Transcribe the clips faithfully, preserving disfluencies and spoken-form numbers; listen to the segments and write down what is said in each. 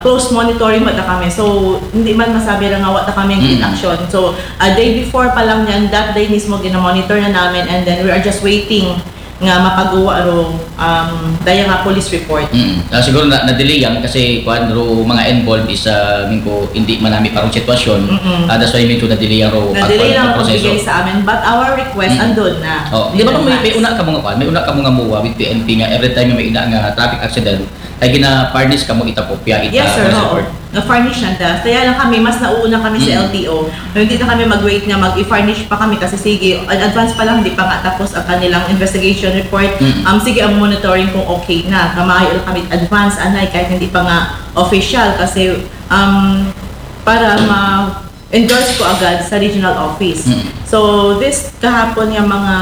close monitoring mata kami. So, hindi man masabi na nga wata kami in Mm. action. So, a day before pa lang yan, that day mismo gina-monitor na namin and then we are just waiting nga mapagawa ro um, daya nga police report. Mm. Uh, siguro na, na-delay yan kasi kung ro mga involved is uh, ko hindi manami parang sitwasyon. Mm-mm. Uh, that's why minto na-delay yan ro Na-delay lang ang proseso. pagbigay sa amin, but our request Mm. andun na. Oh, di ba may, may una ka mga kwan, may una ka mga muwa with P N P nga every time may ina nga traffic accident ay gina-furnish ka mo itapopya ita Yes sir, police oo. report. Na-furnish na ta. Kaya lang kami, mas nauna kami sa Mm. L T O. Hindi na kami mag-wait na mag-i-furnish pa kami kasi sige, in advance pa lang, hindi pa nga tapos ang kanilang investigation report. Mm. Um, sige, ang monitoring kung okay na. Kamahayo lang kami advance, anay, kahit hindi pa nga official kasi um, para ma-endorse ko agad sa regional office. Mm. So, this kahapon yung mga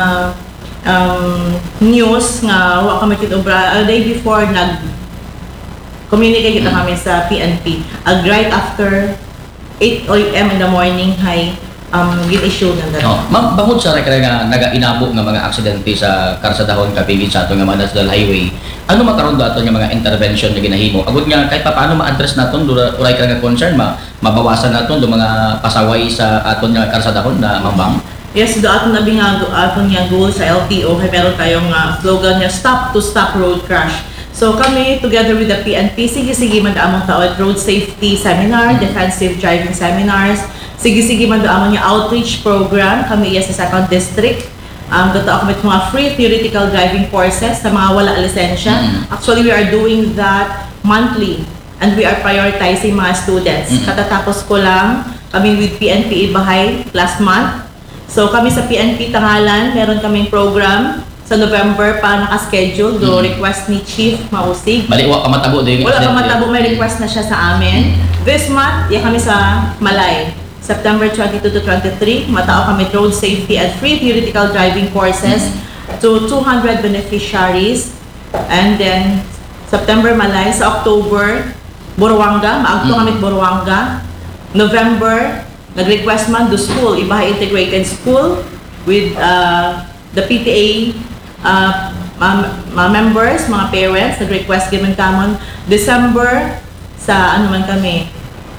um, news nga wa kami kitubra, a day before nag communicate kita Mm. kami sa P N P. Ag right after eight a m in the morning, hay um, gin-issue na dali. Oh, ma'am, bangod sa rekara nga naga-inabo nga mga aksidente sa karsadahon kapigid sa ato nga mga national highway, ano makaroon do ato nga mga intervention nga ginahimo? Agud nga kahit paano ma-address naton dura uray ka nga concern, ma mabawasan naton do mga pasaway sa aton nga karsadahon na mambang. Yes, do aton na bingago aton nga goal sa L T O, hay meron tayong uh, slogan niya, Stop to Stop Road Crash. So kami, together with the P N P, sige-sige man among taot road safety seminar, defensive driving seminars, sige-sige man among yung outreach program, kami iya sa second district. Um, Dato ako mga free theoretical driving courses sa mga wala lisensya. Mm. Actually, we are doing that monthly and we are prioritizing mga students. Mm. Katatapos ko lang kami with P N P Ibahay last month. So kami sa P N P Tangalan, meron kaming program sa November pa naka-schedule, do Mm. request ni Chief Mausig. Bali wa pa matabo do yung Wala pa accident. matabo, may request na siya sa amin. This month, iya kami sa Malay. September twenty-two to twenty-three, matao kami road safety and free theoretical driving courses to two hundred beneficiaries. And then, September Malay. Sa October, Buruanga, maagto Mm. kami Buruanga. November, nag-request man do school, Ibahay Integrated School with uh, the P T A uh, mga, mga members, mga parents, nag-request given kamon. December, sa ano man kami,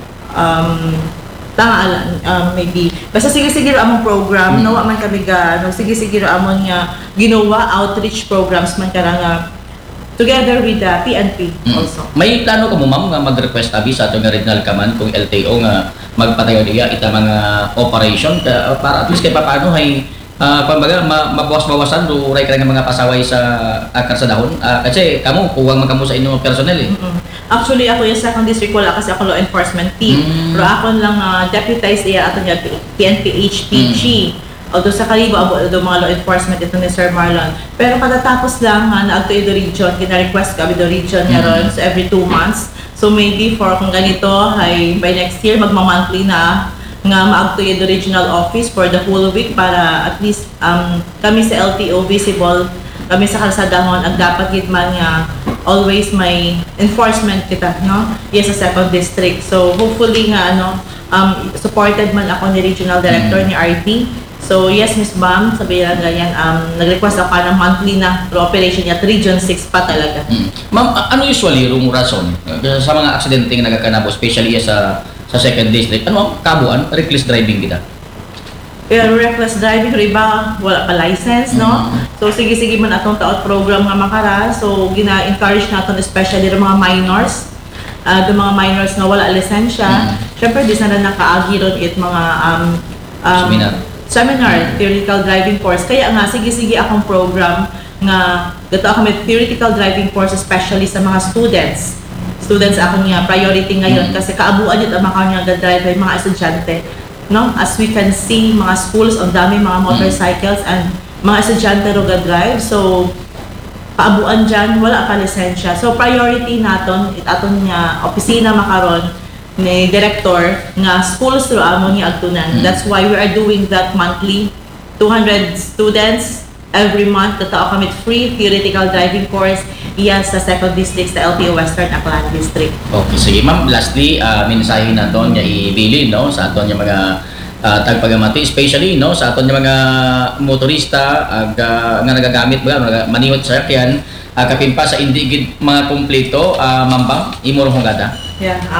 um, tanga, um, maybe, basta sige-sige ro among program, Mm. nawa man kami ga, no, sige-sige ro amon nga ginawa outreach programs man kara nga together with the P N P Mm. also. May plano ka mo ma'am nga mag-request abi sa ato nga regional command kung L T O nga magpatayo diya ita mga operation ka, para at least kay paano hay uh, kumbaga ma mabawas-bawasan do uray ka nga mga pasaway sa uh, karsadahon. Uh, kasi kamo kuwang man kamo sa inyong personnel eh. Mm-mm. Actually, ako yung second district wala kasi ako law enforcement team. Mm. Pero ako lang uh, deputized iya ato nga P N P H P G. Although sa Kalibo, abo do mga law enforcement ito ni Sir Marlon. Pero katatapos lang nga naagto yung region, kina-request kami do region nga ron, so every two months. So maybe for kung ganito, ay by next year, magma-monthly na nga maagto yung regional office for the whole week para at least um, kami sa L T O visible, kami sa kalsadahon, ang dapat gid man nga always may enforcement kita, no? Yes, sa second district. So hopefully nga ano, um, supported man ako ni Regional Director ni R T. So yes, Miss Bam, sabi lang ganyan, um, nag-request ako ng monthly na operation niya at Region six pa talaga. Mm. Ma'am, a- ano usually yung rason uh, sa mga aksidente nga nagakanabo, especially sa sa second district? Ano ang kabuan? Reckless driving kita. Pero reckless driving, pero iba, wala pa license, no? Mm. So, sige-sige man atong taot program nga makara. So, gina-encourage natin especially yung mga minors. Uh, yung mga minors na wala lisensya. Mm. Siyempre, di sana nakaagi ron it mga um, um, Seminar. seminar, theoretical driving course. Kaya nga, sige-sige akong program nga gato kami theoretical driving course especially sa mga students. Students ako niya, priority ngayon Mm. kasi kaabuan yun ang mga nga drive ay mga estudyante. No? As we can see, mga schools, ang dami mga motorcycles and mga estudyante ro drive. So, paabuan dyan, wala pa lisensya. So, priority naton, itaton nga opisina makaron ni director nga schools ro amo ni agtunan. Mm. That's why we are doing that monthly. two hundred students every month tatao kami free theoretical driving course iya sa second district sa L T O Western Aklan District. Okay, sige ma'am. Lastly, uh, mensahe naton nga ibilin no sa aton nga mga uh, tagpagamati, especially no sa aton nga mga motorista ag uh, nga nagagamit ba mga maniwat sa sakyan uh, kapin pa sa indigid mga kompleto uh, mambang imo ro hungada. Yeah.